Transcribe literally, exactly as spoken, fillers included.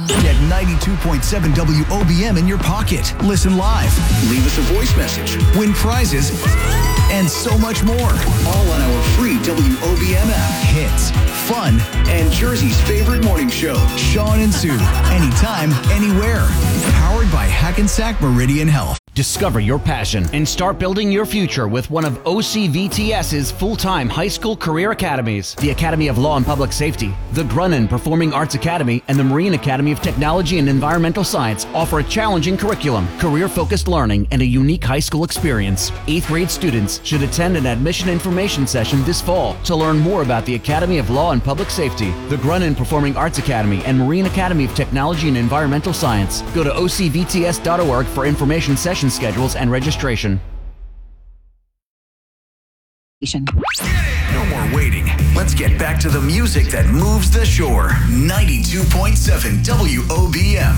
Get ninety-two point seven W O B M in your pocket. Listen live. Leave us a voice message. Win prizes. And so much more. All on our free W O B M app. Hits, fun, and Jersey's favorite morning show. Sean and Sue. Anytime, anywhere. Powered by Hackensack Meridian Health. Discover your passion and start building your future with one of O C V T S's full-time high school career academies. The Academy of Law and Public Safety, the Grunin Performing Arts Academy, and the Marine Academy of Technology and Environmental Science offer a challenging curriculum, career-focused learning, and a unique high school experience. Eighth grade students should attend an admission information session this fall to learn more about the Academy of Law and Public Safety, the Grunin Performing Arts Academy, and Marine Academy of Technology and Environmental Science. Go to O C V T S dot org for information session schedules and registration. No more waiting. Let's get back to the music that moves the shore. ninety-two point seven W O B M.